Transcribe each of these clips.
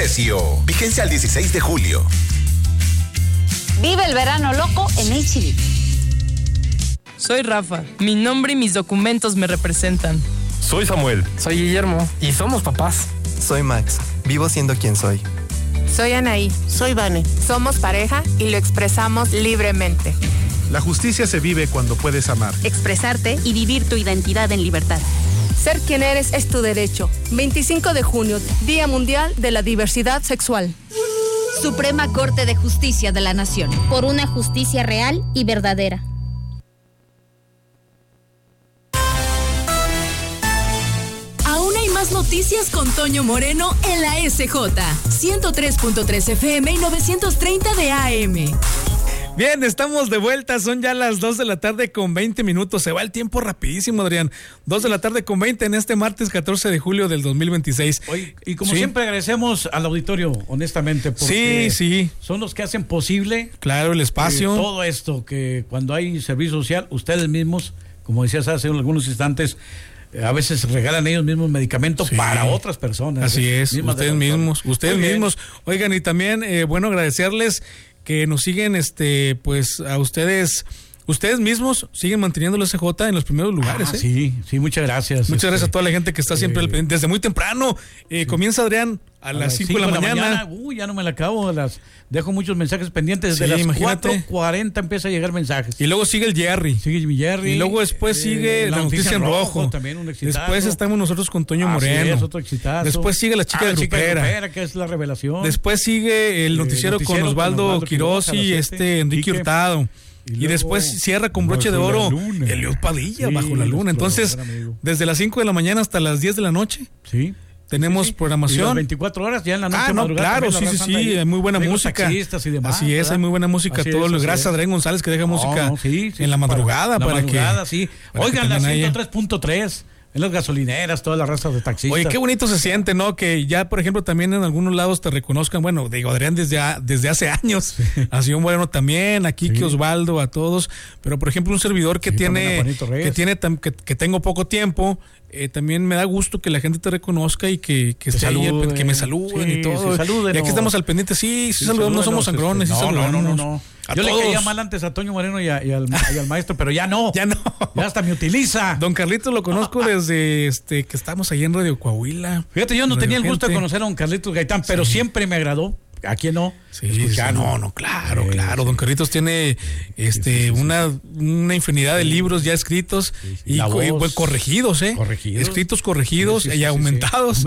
precio. Vigencia al 16 de julio. Vive el verano loco en HB. Soy Rafa. Mi nombre y mis documentos me representan. Soy Samuel. Soy Guillermo. Y somos papás. Soy Max. Vivo siendo quien soy. Soy Anaí. Soy Vane. Somos pareja y lo expresamos libremente. La justicia se vive cuando puedes amar, expresarte y vivir tu identidad en libertad. Ser quien eres es tu derecho. 25 de junio, Día Mundial de la Diversidad Sexual. Suprema Corte de Justicia de la Nación. Por una justicia real y verdadera. Aún hay más noticias con Toño Moreno en la SJ. 103.3 FM y 930 de AM. Bien, estamos de vuelta, son ya las 2 de la tarde con 20 minutos, se va el tiempo rapidísimo, Adrián, 2 de la tarde con 20 en este martes 14 de julio del 2026. Oye, y como siempre agradecemos al auditorio, honestamente, porque son los que hacen posible, claro, el espacio, todo esto, que cuando hay servicio social, ustedes mismos, como decías hace algunos instantes, a veces regalan ellos mismos medicamentos para otras personas. Así es, ustedes mismos. Oigan, y también, bueno, agradecerles que nos siguen, pues a ustedes mismos siguen manteniendo la SJ en los primeros lugares. Sí, muchas gracias. Muchas gracias a toda la gente que está siempre al pendiente, desde muy temprano. Comienza Adrián a las 5 de la mañana. Ya no me la acabo, dejo muchos mensajes pendientes, desde las 4:40 empieza a llegar mensajes. Y luego sigue el Jerry. Y luego después sigue la noticia en rojo. También un exitazo. Después estamos nosotros con Toño Moreno. Otro exitazo. Después sigue la chica de Grupera, que es la revelación. Después sigue el noticiero con Osvaldo Quirós y Enrique Hurtado. Y después cierra con broche de oro Eliud Padilla, Bajo la Luna. Entonces, desde las 5 de la mañana hasta las 10 de la noche. Tenemos programación. Y las 24 horas ya en la noche. Claro, sí, hay muy buena música. Y demás, así es, hay muy buena música. Gracias a Adrián González que deja música en la madrugada. Oigan, la 103.3. En las gasolineras, todas las razas de taxistas. Oye, qué bonito se siente, ¿no? Que ya, por ejemplo, también en algunos lados te reconozcan. Bueno, digo, Adrián desde hace años. Así un bueno también, aquí que Osvaldo, a todos. Pero, por ejemplo, un servidor que que tengo poco tiempo, también me da gusto que la gente te reconozca y que esté ahí, que me saluden y todo. Y aquí estamos al pendiente. Sí, saludamos, no somos sangrones, No. Yo le caía mal antes a Toño Moreno y al maestro, pero ya no. Ya hasta me utiliza. Don Carlitos lo conozco desde que estamos ahí en Radio Coahuila. Fíjate, yo no tenía el gusto de conocer a don Carlitos Gaitán, pero siempre me agradó. ¿A quién no? Claro. Don Carlitos tiene una infinidad de libros ya escritos y corregidos, corregidos y aumentados.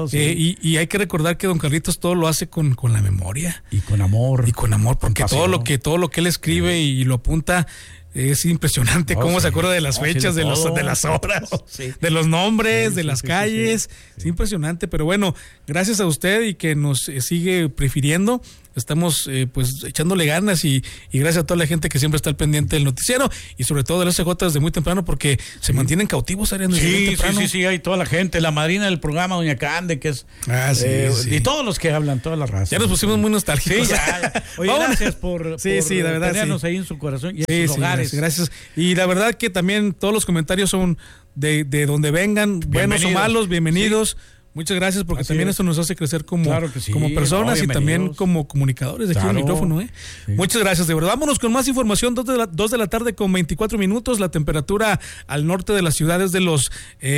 Y hay que recordar que don Carlitos todo lo hace con la memoria. Y con amor. Porque todo lo que él escribe y lo apunta. Es impresionante cómo se acuerda de las fechas, de las horas, de los nombres, de las calles. Es impresionante, pero bueno, gracias a usted y que nos sigue prefiriendo. Estamos pues echándole ganas y gracias a toda la gente que siempre está al pendiente del noticiero y sobre todo del SJ desde muy temprano porque se mantienen cautivos, Ariel, desde muy temprano. Sí, hay toda la gente, la madrina del programa, doña Cande, que es y todos los que hablan, todas las razas. Ya nos pusimos muy nostálgicos. Sí, ya. Oye, gracias por la verdad, tenernos ahí en su corazón y en sus hogares. Gracias. Y la verdad que también todos los comentarios son de donde vengan, buenos o malos, bienvenidos. Muchas gracias porque también esto nos hace crecer como personas y también como comunicadores de aquí al micrófono. Muchas gracias, de verdad. Vámonos con más información. 2 de la tarde con 24 minutos. La temperatura al norte de la ciudad es de los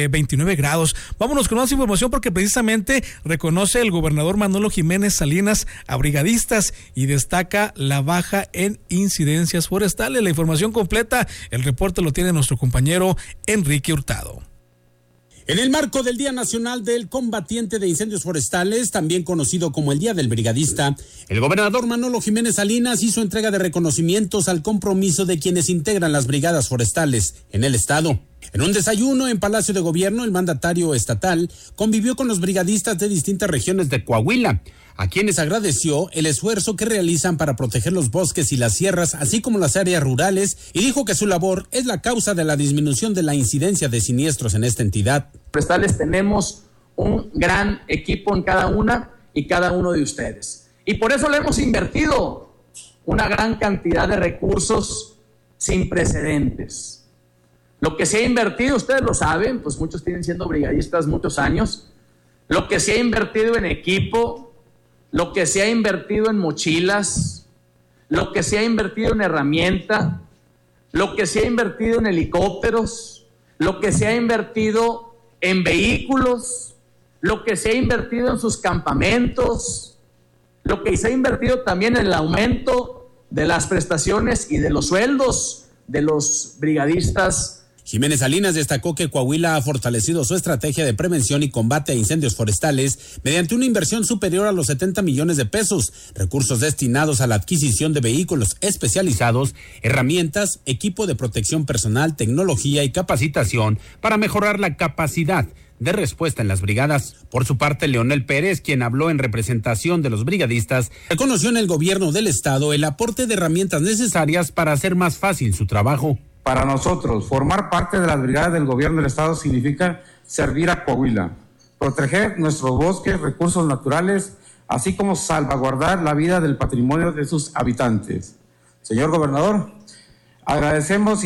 29 grados. Vámonos con más información porque precisamente reconoce el gobernador Manolo Jiménez Salinas a brigadistas y destaca la baja en incidencias forestales. La información completa, el reporte lo tiene nuestro compañero Enrique Hurtado. En el marco del Día Nacional del Combatiente de Incendios Forestales, también conocido como el Día del Brigadista, el gobernador Manolo Jiménez Salinas hizo entrega de reconocimientos al compromiso de quienes integran las brigadas forestales en el estado. En un desayuno en Palacio de Gobierno, el mandatario estatal convivió con los brigadistas de distintas regiones de Coahuila, a quienes agradeció el esfuerzo que realizan para proteger los bosques y las sierras, así como las áreas rurales, y dijo que su labor es la causa de la disminución de la incidencia de siniestros en esta entidad. Forestales tenemos un gran equipo en cada una y cada uno de ustedes. Y por eso le hemos invertido una gran cantidad de recursos sin precedentes. Lo que se ha invertido, ustedes lo saben, pues muchos tienen siendo brigadistas muchos años, lo que se ha invertido en equipo, lo que se ha invertido en mochilas, lo que se ha invertido en herramienta, lo que se ha invertido en helicópteros, lo que se ha invertido en vehículos, lo que se ha invertido en sus campamentos, lo que se ha invertido también en el aumento de las prestaciones y de los sueldos de los brigadistas. Jiménez Salinas destacó que Coahuila ha fortalecido su estrategia de prevención y combate a incendios forestales mediante una inversión superior a los 70 millones de pesos, recursos destinados a la adquisición de vehículos especializados, herramientas, equipo de protección personal, tecnología y capacitación para mejorar la capacidad de respuesta en las brigadas. Por su parte, Leonel Pérez, quien habló en representación de los brigadistas, reconoció en el gobierno del estado el aporte de herramientas necesarias para hacer más fácil su trabajo. Para nosotros, formar parte de las brigadas del gobierno del estado significa servir a Coahuila, proteger nuestros bosques, recursos naturales, así como salvaguardar la vida del patrimonio de sus habitantes. Señor gobernador, agradecemos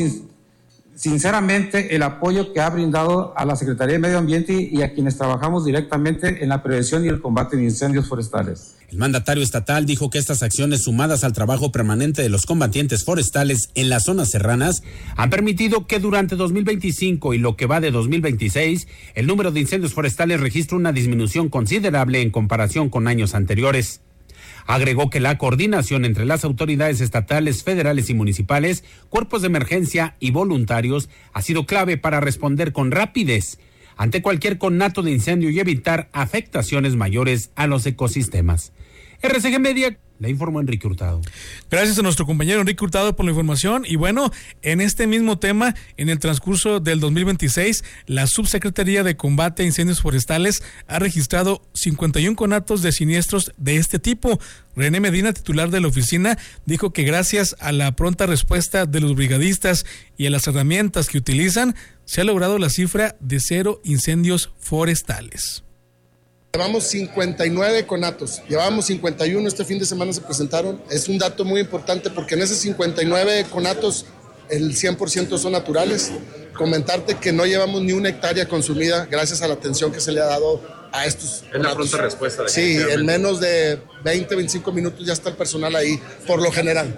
sinceramente el apoyo que ha brindado a la Secretaría de Medio Ambiente y a quienes trabajamos directamente en la prevención y el combate de incendios forestales. El mandatario estatal dijo que estas acciones, sumadas al trabajo permanente de los combatientes forestales en las zonas serranas, han permitido que durante 2025 y lo que va de 2026, el número de incendios forestales registre una disminución considerable en comparación con años anteriores. Agregó que la coordinación entre las autoridades estatales, federales y municipales, cuerpos de emergencia y voluntarios ha sido clave para responder con rapidez ante cualquier conato de incendio y evitar afectaciones mayores a los ecosistemas. RCG Media, le informó Enrique Hurtado. Gracias a nuestro compañero Enrique Hurtado por la información. Y bueno, en este mismo tema, en el transcurso del 2026, la Subsecretaría de Combate a Incendios Forestales ha registrado 51 conatos de siniestros de este tipo. René Medina, titular de la oficina, dijo que gracias a la pronta respuesta de los brigadistas y a las herramientas que utilizan, se ha logrado la cifra de 0 incendios forestales. Llevamos 59 conatos, llevamos 51, este fin de semana se presentaron. Es un dato muy importante porque en esos 59 conatos el 100% son naturales. Comentarte que no llevamos ni una hectárea consumida gracias a la atención que se le ha dado a estos conatos. Es la pronta respuesta. Sí, en menos de 20, 25 minutos ya está el personal ahí, por lo general.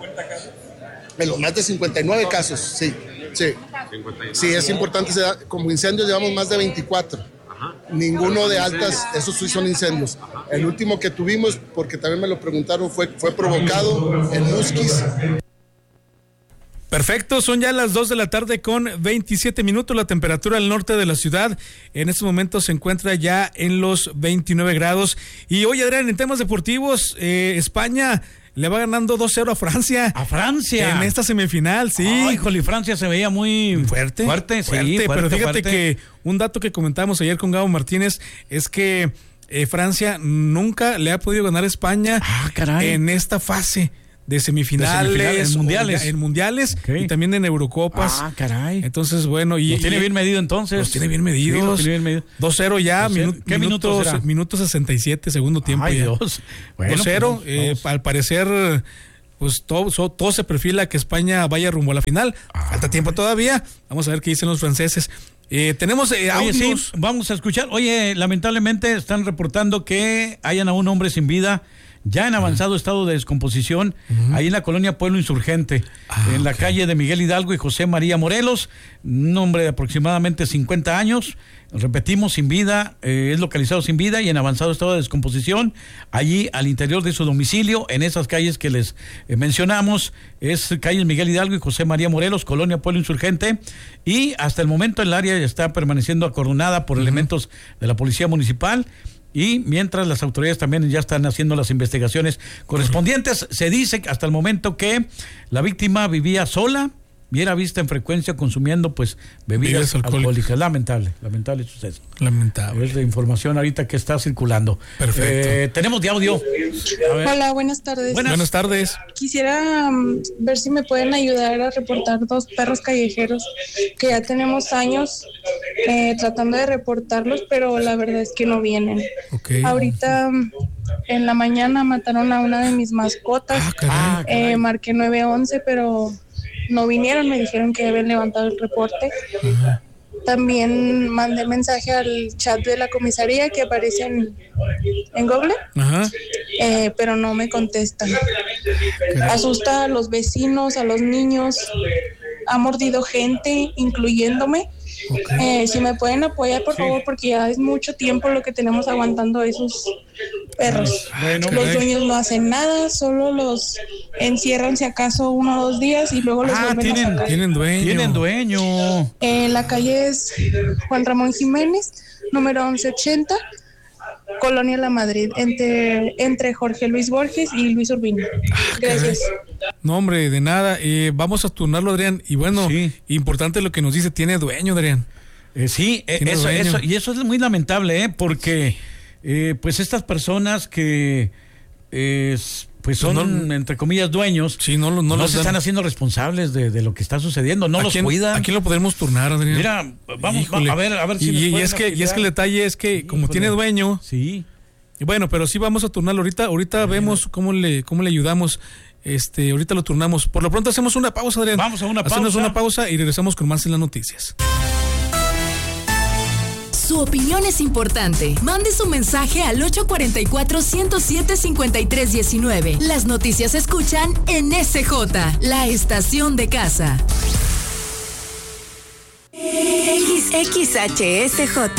En los más de 59 casos, sí. Sí, es importante, como incendios llevamos más de 24. Ninguno de altas, esos sí son incendios. El último que tuvimos, porque también me lo preguntaron, fue provocado en Musquis. Perfecto, son ya las 2 de la tarde con 27 minutos. La temperatura al norte de la ciudad en estos momentos se encuentra ya en los 29 grados. Y hoy, Adrián, en temas deportivos, España le va ganando 2-0 a Francia. ¿A Francia? En esta semifinal, sí. Ay, híjole, Francia se veía muy fuerte, pero fíjate que un dato que comentamos ayer con Gabo Martínez es que Francia nunca le ha podido ganar a España en esta fase de semifinales, en mundiales okay. Y también en Eurocopas. Entonces, bueno, y tiene bien medido entonces. Los tiene bien medidos. Sí, 2-0 ya, ¿qué minuto 67, segundo tiempo. Ay, ya. Dios. Bueno, 2-0, al parecer pues todo se perfila que España vaya rumbo a la final. Falta tiempo todavía. Vamos a ver qué dicen los franceses. Tenemos audios. Sí, vamos a escuchar. Oye, lamentablemente están reportando que hayan a un hombre sin vida ya en avanzado estado de descomposición, ahí en la colonia Pueblo Insurgente, en la calle de Miguel Hidalgo y José María Morelos, un hombre de aproximadamente 50 años, repetimos, sin vida, es localizado sin vida y en avanzado estado de descomposición, allí al interior de su domicilio, en esas calles que les mencionamos, es calles Miguel Hidalgo y José María Morelos, colonia Pueblo Insurgente, y hasta el momento el área está permaneciendo acordonada por elementos de la Policía Municipal. Y mientras las autoridades también ya están haciendo las investigaciones correspondientes, se dice hasta el momento que la víctima vivía sola y era vista en frecuencia consumiendo pues bebidas alcohólicas. Lamentable suceso. Lamentable. Es la información ahorita que está circulando. Perfecto. Tenemos de audio. Hola, buenas tardes. Buenas tardes. Quisiera ver si me pueden ayudar a reportar 2 perros callejeros que ya tenemos años tratando de reportarlos, pero la verdad es que no vienen. Okay. Ahorita en la mañana mataron a una de mis mascotas. Caray. Marqué 911, pero no vinieron, me dijeron que habían levantado el reporte. También mandé mensaje al chat de la comisaría que aparece en Google, pero no me contestan. Asusta a los vecinos, a los niños, ha mordido gente, incluyéndome. Si me pueden apoyar, por favor, porque ya es mucho tiempo lo que tenemos aguantando a esos perros. Los dueños no hacen nada, solo los encierran si acaso 1 o 2 días y luego los vuelven a sacar. Tienen dueño. La calle es Juan Ramón Jiménez, número 1180, Colonia La Madrid, entre Jorge Luis Borges y Luis Urbina. Gracias. No, hombre, de nada. Vamos a turnarlo, Adrián. Y bueno, importante lo que nos dice, tiene dueño, Adrián. Eso es muy lamentable, porque pues estas personas que pues son, entre comillas, dueños, no se están haciendo responsables de lo que está sucediendo, no los cuidan. ¿A quién lo podemos turnar, Adrián? Mira, vamos a ver si y es que el detalle es que como tiene dueño, y bueno, pero sí vamos a turnarlo ahorita vemos cómo le ayudamos. Ahorita lo turnamos. Por lo pronto hacemos una pausa, Adrián. Vamos a una pausa. Hacemos una pausa y regresamos con más en las noticias. Su opinión es importante. Mande su mensaje al 844-107-5319. Las noticias se escuchan en SJ, la estación de casa. XHSJ.